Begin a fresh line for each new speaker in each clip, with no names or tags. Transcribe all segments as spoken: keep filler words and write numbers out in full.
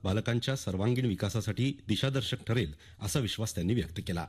बालकांच्या सर्वांगीण विकासासाठी दिशादर्शक ठरेल असा विश्वास त्यांनी व्यक्त केला.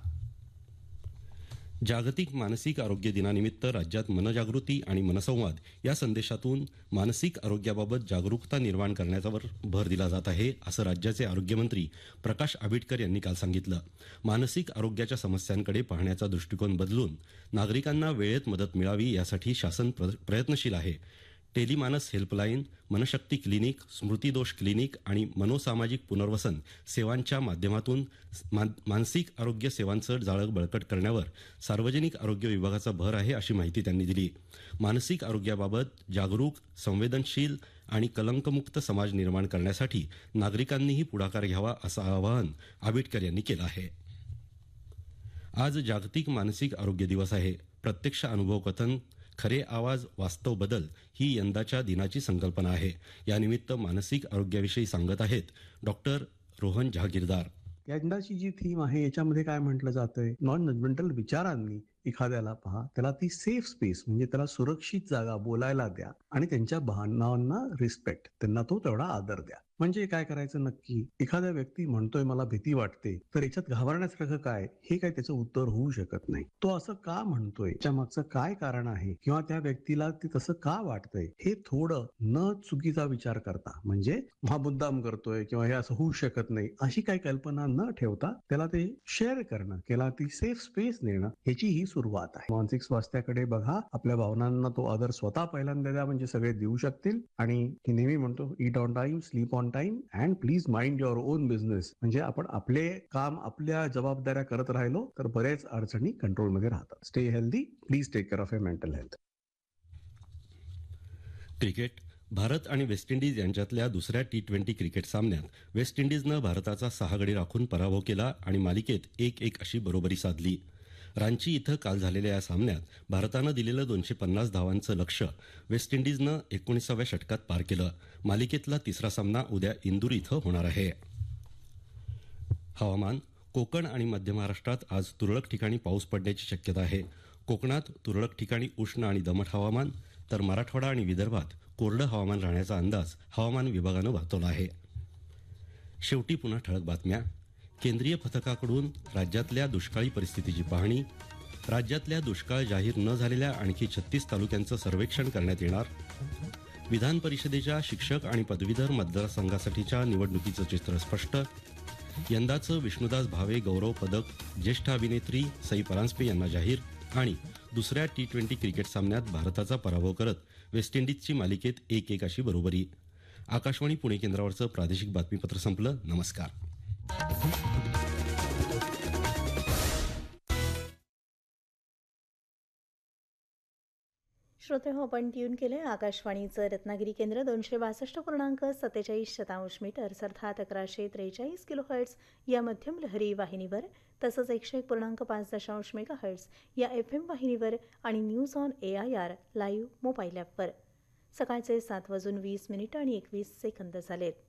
जागतिक मानसिक आरोग्य दिनानिमित्त राज्यात मनजागृती आणि मनसंवाद या संदेशातून मानसिक आरोग्याबाबत जागरूकता निर्माण करण्यावर भर दिला जात आहे, असं राज्याचे आरोग्यमंत्री प्रकाश आंबेडकर यांनी काल सांगितलं. मानसिक आरोग्याच्या समस्यांकडे पाहण्याचा दृष्टिकोन बदलून नागरिकांना वेळेत मदत मिळावी यासाठी शासन प्रयत्नशील आहे. टेलिमानस हेल्पलाईन, मनशक्ती क्लिनिक, स्मृतिदोष क्लिनिक आणि मनोसामाजिक पुनर्वसन सेवांच्या माध्यमातून मानसिक आरोग्य सेवांचं जाळं बळकट करण्यावर सार्वजनिक आरोग्य विभागाचा भर आहे, अशी माहिती त्यांनी दिली. मानसिक आरोग्याबाबत जागरूक, संवेदनशील आणि कलंकमुक्त समाज निर्माण करण्यासाठी नागरिकांनीही पुढाकार घ्यावा, असं आवाहन आंबेडकर यांनी केलं आहे. आज जागतिक मानसिक आरोग्य दिवस आहे. प्रत्यक्ष अनुभव कथन, खरे आवाज, वास्तव बदल ही यंदाच्या दिनाची संकल्पना आहे. यानिमित्त मानसिक आरोग्याविषयी सांगत आहेत डॉक्टर रोहन जहागीरदार.
यंदाची जी थीम आहे याच्यामध्ये काय म्हटलं जातंय, नॉन जजमेंटल विचारांनी एखाद्याला पहा, त्याला ती सेफ स्पेस म्हणजे त्याला सुरक्षित जागा बोलायला द्या आणि त्यांच्या भावनांना रिस्पेक्ट, त्यांना तो तेवढा आदर द्या. म्हणजे काय करायचं नक्की, एखादा व्यक्ती म्हणतोय मला भीती वाटते, तर याच्यात घाबरण्यासारखं काय, हे काय त्याचं उत्तर होऊ शकत नाही. तो असं का म्हणतोय, त्याच्या मागचं काय कारण आहे किंवा त्या व्यक्तीला ते तसं का वाटतंय, हे थोडं न चुकीचा विचार करता, म्हणजे हा मुद्दाम करतोय किंवा हे असं होऊ शकत नाही, अशी काही कल्पना न ठेवता त्याला ते शेअर करणं, त्याला ती सेफ स्पेस देणं, ह्याची ही सुरुवात आहे. मानसिक स्वास्थ्याकडे बघा, आपल्या भावनांना तो आदर स्वतः पहिल्यांदा द्या, म्हणजे सगळे देऊ शकतील. आणि नेहमी म्हणतो, ईट on time, sleep on time and please mind your on business. म्हणजे आपण आपले काम, आपल्या जबाबदाऱ्या करत राहिलो तर बरेच अडचणी कंट्रोलमध्ये राहतात. Stay healthy, please take care of your mental health.
Cricket. Bharat आणि वेस्ट इंडिज यांच्यातल्या दुसऱ्या टी ट्वेंटी क्रिकेट सामन्यात वेस्ट इंडिजनं भारताचा सहा गडी राखून पराभव केला आणि मालिकेत एक एक अशी बरोबरी साधली. रांची इथं काल झालेल्या या सामन्यात भारतानं दिलेलं दोनशे पन्नास धावांचं लक्ष्य वेस्ट इंडिजनं एकोणीसाव्या षटकात पार केलं. मालिकेतला तिसरा सामना उद्या इंदूर इथं होणार आहे. हवामान. कोकण आणि मध्य महाराष्ट्रात आज तुरळक ठिकाणी पाऊस पडण्याची शक्यता आहे. कोकणात तुरळक ठिकाणी उष्ण आणि दमट हवामान, तर मराठवाडा आणि विदर्भात कोरडं हवामान राहण्याचा अंदाज हवामान विभागानं वर्तवला आहे. शेवटी पुन्हा ठळक बातम्या. केंद्रीय पथकाकडून राज्यातल्या दुष्काळी परिस्थितीची पाहणी. राज्यातल्या दुष्काळ जाहीर न झालेल्या आणखी छत्तीस तालुक्यांचं सर्वेक्षण करण्यात येणार. विधान परिषदेच्या शिक्षक आणि पदवीधर मतदारसंघासाठीच्या निवडणुकीचं चित्र स्पष्ट. यंदाचं विष्णुदास भावे गौरव पदक ज्येष्ठ अभिनेत्री सई परांजपे यांना जाहीर. आणि दुसऱ्या टी ट्वेंटी क्रिकेट सामन्यात भारताचा पराभव करत वेस्ट इंडिजची मालिकेत एक एक अशी बरोबरी. आकाशवाणी पुणे केंद्रावरचं प्रादेशिक बातमीपत्र संपलं. नमस्कार.
श्रोते हो, आपण ट्यून केले आकाशवाणीचं रत्नागिरी केंद्र दोनशे बासष्ट पूर्णांक सत्तेचाळीस शतांश मीटर्स अर्थात अकराशे त्रेचाळीस किलो हर्ट्स या मध्यम लहरी वाहिनीवर, तसंच एकशे एक पूर्णांक पाच दशांश मेगा हर्ट्स या एफ एम वाहिनीवर आणि news on A I R live mobile ॲपवर. सकाळचे सात वाजून वीस मिनिटं आणि एकवीस सेकंद झालेत.